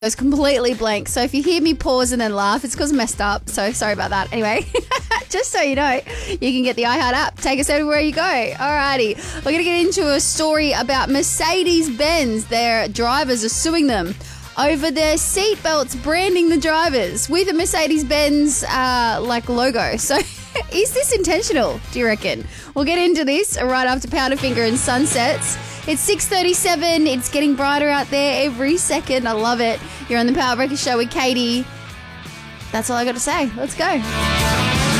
was completely blank. So if you hear me pause and then laugh, it's because I messed up. So sorry about that. Anyway, just so you know, you can get the iHeart app. Take us everywhere you go. Alrighty. We're going to get into a story about Mercedes-Benz. Their drivers are suing them over their seatbelts branding the drivers with a Mercedes-Benz logo. So is this intentional, do you reckon? We'll get into this right after Powderfinger and Sunsets. It's 6:37. It's getting brighter out there every second. I love it. You're on the Power Breakfast Show with Katie. That's all I got to say. Let's go.